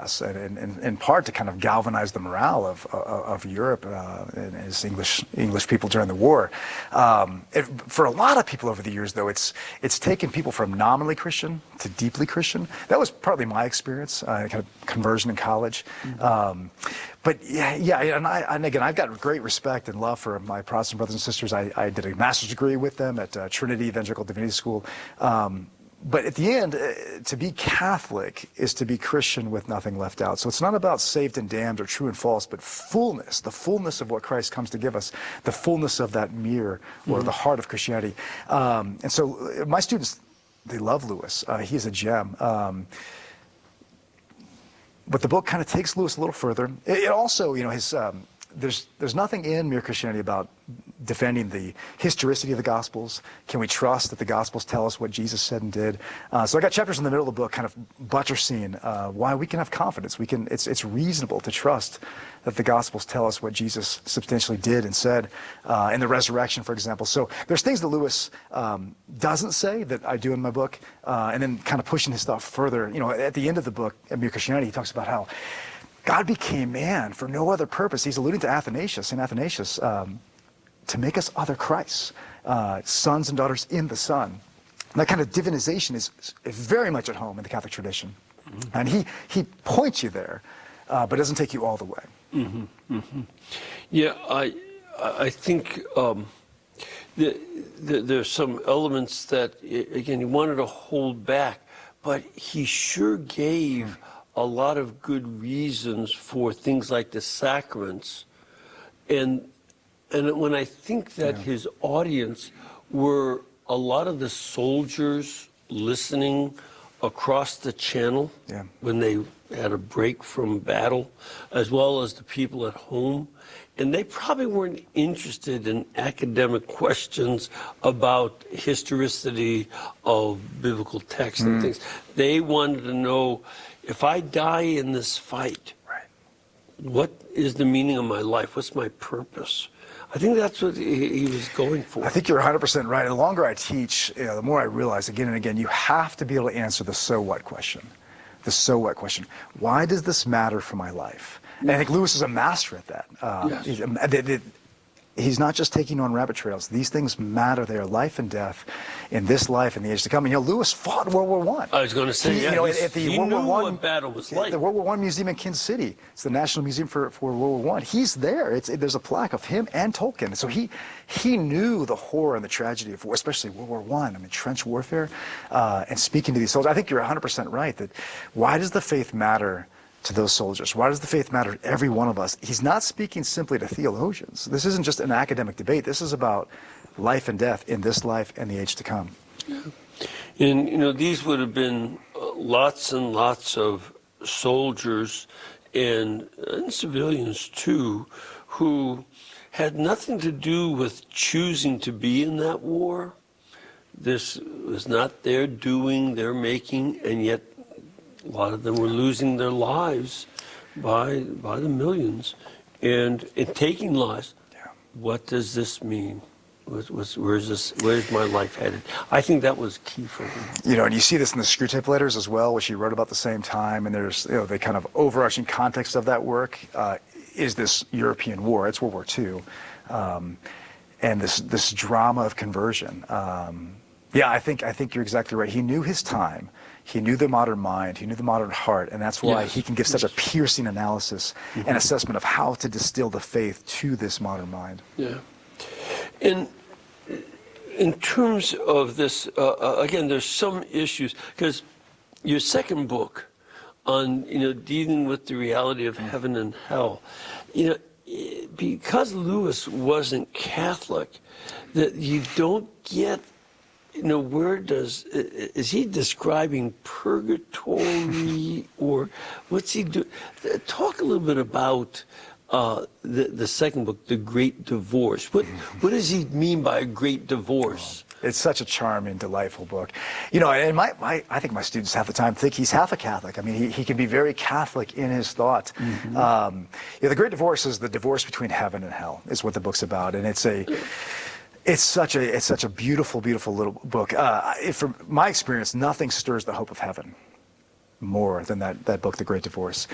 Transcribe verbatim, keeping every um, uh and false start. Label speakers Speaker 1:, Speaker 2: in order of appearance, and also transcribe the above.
Speaker 1: press, and, and, and in part to kind of galvanize the morale of, of, of Europe uh, and as English English people during the war. Um, it, for a lot of people over the years, though, it's it's taken people from nominally Christian to deeply Christian. That was partly my experience, uh, kind of conversion in college. Mm-hmm. um, but yeah, yeah, and, I, and again, I've got great respect and love for my Protestant brothers and sisters. I, I did a master's degree with them at uh, Trinity Evangelical Divinity School. Um, But at the end, uh, to be Catholic is to be Christian with nothing left out. So it's not about saved and damned or true and false, but fullness, the fullness of what Christ comes to give us, the fullness of that mirror or mm-hmm. the heart of Christianity. Um, and so uh, my students, they love Lewis. Uh, he's a gem. Um, but the book kind of takes Lewis a little further. It, it also, you know, his... Um, There's, there's nothing in Mere Christianity about defending the historicity of the Gospels. Can we trust that the Gospels tell us what Jesus said and did? Uh, so I got chapters in the middle of the book kind of buttressing uh, why we can have confidence. We can, it's, it's reasonable to trust that the Gospels tell us what Jesus substantially did and said uh, in the resurrection, for example. So there's things that Lewis um, doesn't say that I do in my book, uh, and then kind of pushing his stuff further. You know, at the end of the book, at Mere Christianity, he talks about how God became man for no other purpose. He's alluding to Athanasius, Saint Athanasius, um, to make us other Christs, uh, sons and daughters in the Son. And that kind of divinization is, is very much at home in the Catholic tradition. Mm-hmm. And he, he points you there, uh, but doesn't take you all the way.
Speaker 2: Mm-hmm. Mm-hmm. Yeah, I, I think um, the, the, there's some elements that, again, he wanted to hold back, but he sure gave mm-hmm. a lot of good reasons for things like the sacraments. And and when I think that yeah. his audience were a lot of the soldiers listening across the channel yeah. when they had a break from battle, as well as the people at home. And they probably weren't interested in academic questions about historicity of biblical texts mm. and things. They wanted to know, if I die in this fight, right. what is the meaning of my life? What's my purpose? I think that's what he, he was going for.
Speaker 1: I think you're one hundred percent right. The longer I teach, you know, the more I realize again and again, you have to be able to answer the so what question. The so what question. Why does this matter for my life? And I think Lewis is a master at that. Um, yes. he's, they, they, he's not just taking on rabbit trails. These things matter. They are life and death in this life and the age to come. And, you know, Lewis fought World War One.
Speaker 2: I was going to say,
Speaker 1: he,
Speaker 2: yeah,
Speaker 1: you know, at, at the
Speaker 2: he
Speaker 1: World
Speaker 2: knew
Speaker 1: War One,
Speaker 2: what battle was like.
Speaker 1: The World War One Museum in Kansas City. It's the National Museum for, for World War One. He's there. It's, it, there's a plaque of him and Tolkien. So he he knew the horror and the tragedy of war, especially World War One. I mean, trench warfare. Uh, and speaking to these soldiers, I think you're one hundred percent right that why does the faith matter to those soldiers? Why does the faith matter to every one of us? He's not speaking simply to theologians. This isn't just an academic debate. This is about life and death in this life and the age to come.
Speaker 2: Yeah. And, you know, these would have been uh, lots and lots of soldiers and, and civilians, too, who had nothing to do with choosing to be in that war. This was not their doing, their making, and yet a lot of them were losing their lives by by the millions, and in taking lives. Yeah. What does this mean? What, what's, where's this? Where's my life headed? I think that was key for him.
Speaker 1: You know, and you see this in the Screwtape Letters as well, which he wrote about the same time. And there's, you know, the kind of overarching context of that work uh, is this European war. It's World War Two, um, and this this drama of conversion. Um, yeah, I think I think you're exactly right. He knew his time. He knew the modern mind, he knew the modern heart, and that's why yes. he can give such a piercing analysis mm-hmm. and assessment of how to distill the faith to this modern mind.
Speaker 2: Yeah. And in terms of this, uh, again, there's some issues, because your second book on, you know, dealing with the reality of heaven and hell, you know, because Lewis wasn't Catholic, that you don't get, you know, where does, is he describing purgatory or what's he do? Talk a little bit about uh, the, the second book, The Great Divorce. What, what does he mean by a great divorce?
Speaker 1: It's such a charming, delightful book. You know, and my, my, I think my students half the time think he's half a Catholic. I mean, he, he can be very Catholic in his thought. Mm-hmm. um, yeah, The Great Divorce is the divorce between heaven and hell, is what the book's about. And it's a... It's such a it's such a beautiful, beautiful little book. Uh, it, from my experience, nothing stirs the hope of heaven more than that, that book, The Great Divorce.